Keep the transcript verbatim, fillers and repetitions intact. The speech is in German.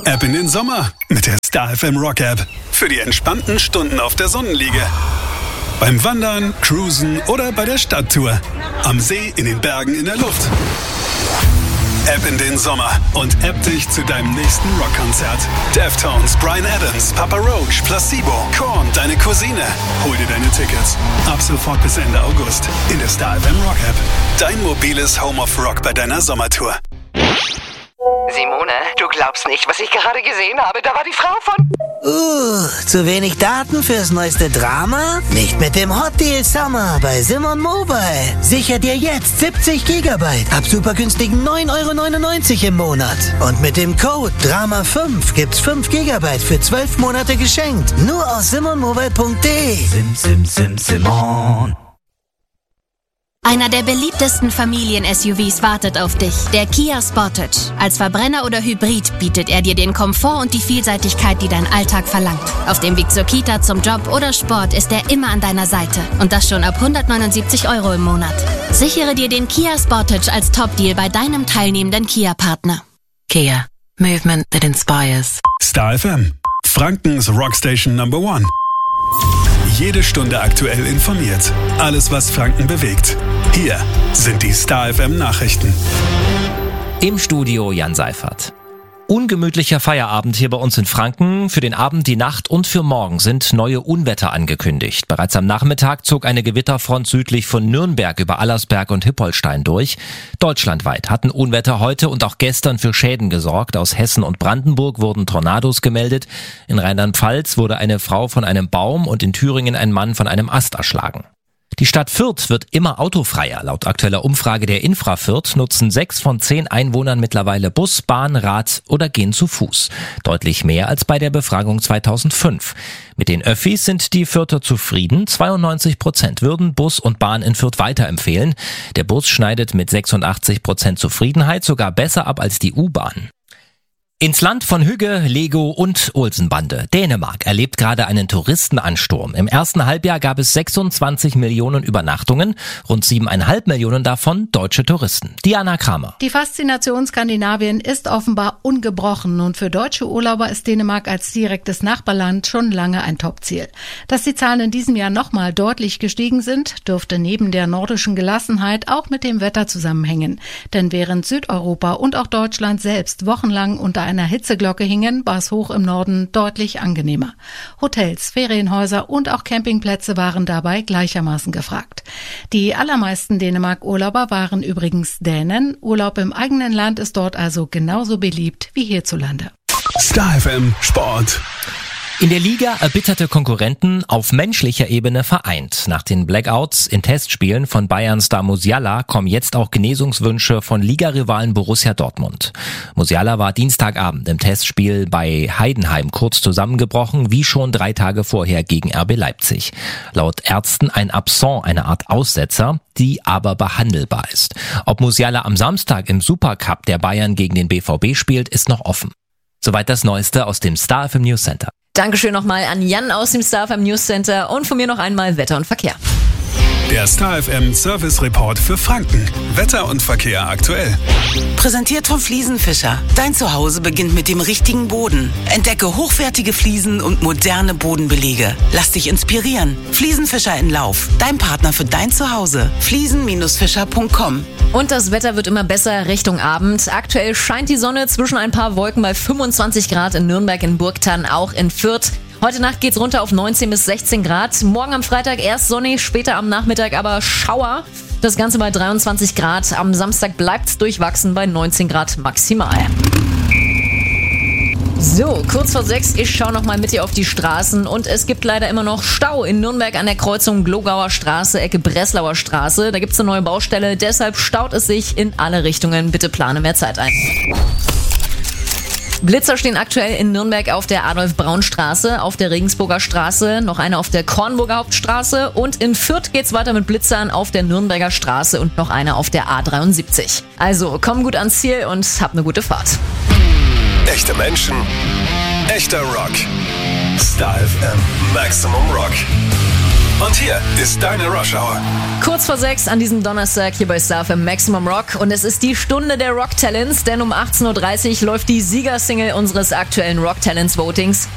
Ab in den Sommer mit der Star F M Rock App. Für die entspannten Stunden auf der Sonnenliege. Beim Wandern, Cruisen oder bei der Stadttour. Am See, in den Bergen, in der Luft. Ab in den Sommer und app dich zu deinem nächsten Rockkonzert. Deftones, Bryan Adams, Papa Roach, Placebo, Korn, deine Cousine. Hol dir deine Tickets. Ab sofort bis Ende August in der Star F M Rock App. Dein mobiles Home of Rock bei deiner Sommertour. Simone, du glaubst nicht, was ich gerade gesehen habe. Da war die Frau von... Uh, zu wenig Daten fürs neueste Drama? Nicht mit dem Hot Deal Summer bei Simon Mobile. Sicher dir jetzt siebzig Gigabyte ab super günstigen neun Euro neunundneunzig im Monat. Und mit dem Code Drama fünf gibt's fünf Gigabyte für zwölf Monate geschenkt. Nur aus simon mobile punkt de. Sim, sim, sim, Simon. Einer der beliebtesten Familien-S U Vs wartet auf dich, der Kia Sportage. Als Verbrenner oder Hybrid bietet er dir den Komfort und die Vielseitigkeit, die dein Alltag verlangt. Auf dem Weg zur Kita, zum Job oder Sport ist er immer an deiner Seite. Und das schon ab hundertneunundsiebzig Euro im Monat. Sichere dir den Kia Sportage als Top-Deal bei deinem teilnehmenden Kia-Partner. Kia. Movement that inspires. Star F M. Frankens Rockstation Number One. Jede Stunde aktuell informiert. Alles, was Franken bewegt. Hier sind die Star F M Nachrichten. Im Studio Jan Seifert. Ungemütlicher Feierabend hier bei uns in Franken. Für den Abend, die Nacht und für morgen sind neue Unwetter angekündigt. Bereits am Nachmittag zog eine Gewitterfront südlich von Nürnberg über Allersberg und Hippolstein durch. Deutschlandweit hatten Unwetter heute und auch gestern für Schäden gesorgt. Aus Hessen und Brandenburg wurden Tornados gemeldet. In Rheinland-Pfalz wurde eine Frau von einem Baum und in Thüringen ein Mann von einem Ast erschlagen. Die Stadt Fürth wird immer autofreier. Laut aktueller Umfrage der Infra Fürth nutzen sechs von zehn Einwohnern mittlerweile Bus, Bahn, Rad oder gehen zu Fuß. Deutlich mehr als bei der Befragung zweitausendfünf. Mit den Öffis sind die Fürther zufrieden. zweiundneunzig Prozent würden Bus und Bahn in Fürth weiterempfehlen. Der Bus schneidet mit sechsundachtzig Prozent Zufriedenheit sogar besser ab als die U-Bahn. Ins Land von Hügge, Lego und Olsenbande. Dänemark erlebt gerade einen Touristenansturm. Im ersten Halbjahr gab es sechsundzwanzig Millionen Übernachtungen, rund siebeneinhalb Millionen davon deutsche Touristen. Diana Kramer. Die Faszination Skandinavien ist offenbar ungebrochen und für deutsche Urlauber ist Dänemark als direktes Nachbarland schon lange ein Topziel. Dass die Zahlen in diesem Jahr nochmal deutlich gestiegen sind, dürfte neben der nordischen Gelassenheit auch mit dem Wetter zusammenhängen. Denn während Südeuropa und auch Deutschland selbst wochenlang unter einer Hitzeglocke hingen, war es hoch im Norden deutlich angenehmer. Hotels, Ferienhäuser und auch Campingplätze waren dabei gleichermaßen gefragt. Die allermeisten Dänemark-Urlauber waren übrigens Dänen. Urlaub im eigenen Land ist dort also genauso beliebt wie hierzulande. Star F M Sport. In der Liga erbitterte Konkurrenten auf menschlicher Ebene vereint. Nach den Blackouts in Testspielen von Bayern-Star Musiala kommen jetzt auch Genesungswünsche von Ligarivalen Borussia Dortmund. Musiala war Dienstagabend im Testspiel bei Heidenheim kurz zusammengebrochen, wie schon drei Tage vorher gegen R B Leipzig. Laut Ärzten ein Absent, eine Art Aussetzer, die aber behandelbar ist. Ob Musiala am Samstag im Supercup der Bayern gegen den B V B spielt, ist noch offen. Soweit das Neueste aus dem Star F M News Center. Dankeschön nochmal an Jan aus dem Star F M News Center und von mir noch einmal Wetter und Verkehr. Der Star F M Service Report für Franken. Wetter und Verkehr aktuell. Präsentiert von Fliesenfischer. Dein Zuhause beginnt mit dem richtigen Boden. Entdecke hochwertige Fliesen und moderne Bodenbelege. Lass dich inspirieren. Fliesenfischer in Lauf. Dein Partner für dein Zuhause. fliesen Fischer punkt com. Und das Wetter wird immer besser Richtung Abend. Aktuell scheint die Sonne zwischen ein paar Wolken bei fünfundzwanzig Grad in Nürnberg, in Burgthann, auch in Fürth. Heute Nacht geht's runter auf neunzehn bis sechzehn Grad. Morgen am Freitag erst sonnig, später am Nachmittag aber Schauer. Das Ganze bei dreiundzwanzig Grad. Am Samstag bleibt's durchwachsen bei neunzehn Grad maximal. So, kurz vor sechs, ich schaue nochmal mit dir auf die Straßen und es gibt leider immer noch Stau in Nürnberg an der Kreuzung Glogauer Straße, Ecke Breslauer Straße. Da gibt's eine neue Baustelle, deshalb staut es sich in alle Richtungen. Bitte plane mehr Zeit ein. Blitzer stehen aktuell in Nürnberg auf der Adolf-Braun-Straße, auf der Regensburger Straße, noch eine auf der Kornburger Hauptstraße und in Fürth geht's weiter mit Blitzern auf der Nürnberger Straße und noch eine auf der A dreiundsiebzig. Also komm gut ans Ziel und hab eine gute Fahrt. Echte Menschen, echter Rock. Star F M Maximum Rock. Und hier ist deine Rush Hour. Kurz vor sechs an diesem Donnerstag hier bei Star F M Maximum Rock. Und es ist die Stunde der Rock Talents, denn um achtzehn Uhr dreißig läuft die Siegersingle unseres aktuellen Rock Talents Votings.